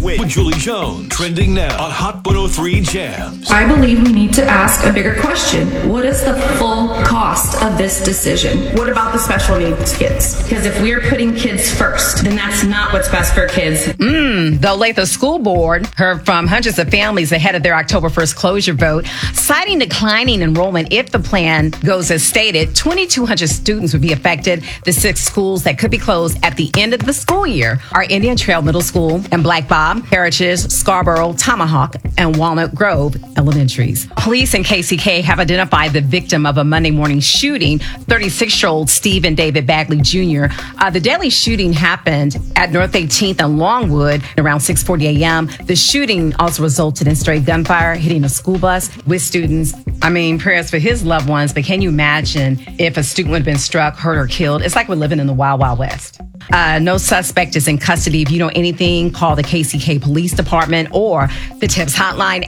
with Julie Jones. Trending now on Hot 103 Jams. I believe we need to ask a bigger question. What is the full cost of this decision? What about the special needs kids? Because if we're putting kids first, then that's not what's best for kids. The Olathe School Board heard from hundreds of families ahead of their October 1st closure vote, citing declining enrollment if the plan goes as stated. 2,200 students would be affected. The 6 schools that could be closed at the end of the school year are Indian Trail Middle School and Black Bob, Heritage, Scarborough, Tomahawk, and Walnut Grove Elementaries. Police in KCK have identified the victim of a Monday morning shooting, 36-year-old Stephen David Bagley Jr. The deadly shooting happened at North 18th and Longwood around 6:40 a.m. The shooting also resulted in stray gunfire hitting a school bus with students. Prayers for his loved ones, but can you imagine if a student would have been struck, hurt, or killed? It's like we're living in the Wild Wild West. No suspect is in custody. If you know anything, call the KCK Police Department or the TIPS hotline,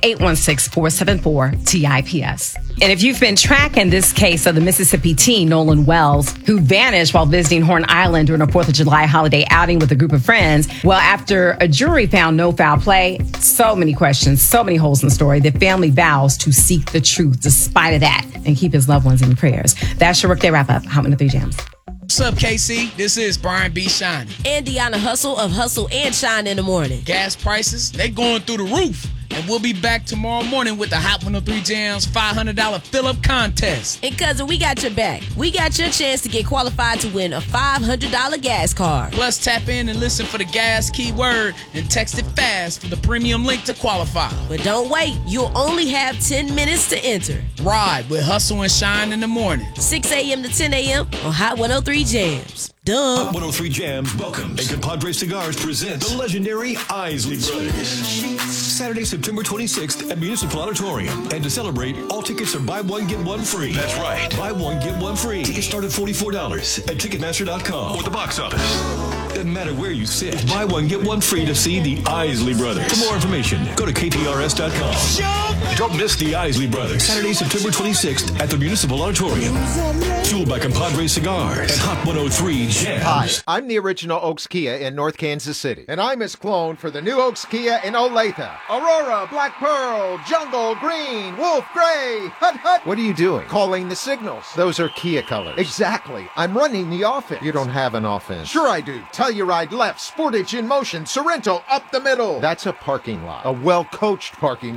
816-474-TIPS. And if you've been tracking this case of the Mississippi teen, Nolan Wells, who vanished while visiting Horn Island during a 4th of July holiday outing with a group of friends, well, after a jury found no foul play, so many questions, so many holes in the story, the family vows to seek the truth despite of that and keep his loved ones in prayers. That's your Workday Wrap-Up. Hot 103 Jams. What's up, KC? This is Brian B. Shiny. And Deanna Hustle of Hustle and Shine in the Morning. Gas prices, they going through the roof. And we'll be back tomorrow morning with the Hot 103 Jams $500 fill-up contest. And cousin, we got your back. We got your chance to get qualified to win a $500 gas card. Plus, tap in and listen for the gas keyword and text it fast for the premium link to qualify. But don't wait. You'll only have 10 minutes to enter. Ride with Hustle and Shine in the morning. 6 a.m. to 10 a.m. on Hot 103 Jams. Duh. Hot 103 Jams welcomes and Compadre Cigars presents the legendary Isley Brothers. Saturday, September 26th at Municipal Auditorium. And to celebrate, all tickets are buy one, get one free. That's right. Buy one, get one free. Tickets start at $44 at Ticketmaster.com or the box office. Doesn't matter where you sit. Buy one, get one free to see the Isley Brothers. For more information, go to KTRS.com. Don't miss the Isley Brothers. Saturday, September 26th at the Municipal Auditorium. Fueled by Compadre Cigars and Hot 103 Jams. Hi, I'm the original Oaks Kia in North Kansas City, and I'm his clone for the new Oaks Kia in Olathe. Aurora, Black Pearl, Jungle, Green, Wolf, Gray, Hut Hut. What are you doing? Calling the signals. Those are Kia colors. Exactly. I'm running the offense. You don't have an offense. Sure I do. Telluride left, Sportage in motion, Sorrento up the middle. That's a parking lot. A well-coached parking